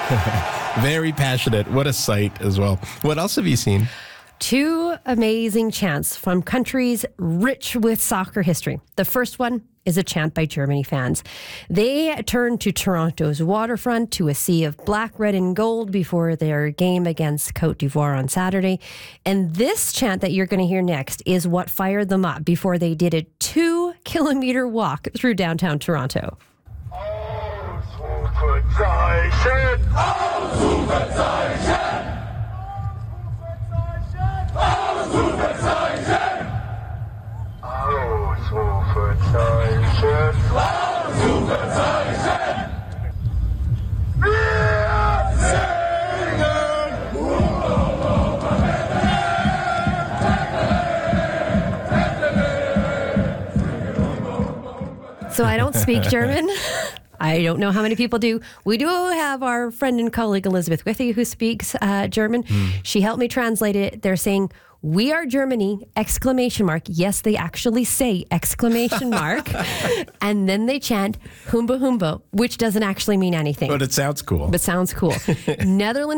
Very passionate. What a sight as well. What else have you seen? Two amazing chants from countries rich with soccer history. The first one is a chant by Germany fans. They turned to Toronto's waterfront to a sea of black, red, and gold before their game against Cote d'Ivoire on Saturday. And this chant that you're going to hear next is what fired them up before they did a 2-kilometer walk through downtown Toronto. So I don't speak German. I don't know how many people do. We do have our friend and colleague Elizabeth Withy who speaks German. She helped me translate it. They're saying, "We are Germany!" ! Yes, they actually say ! And then they chant "Humba Humba," which doesn't actually mean anything. But it sounds cool. But sounds cool. Netherlands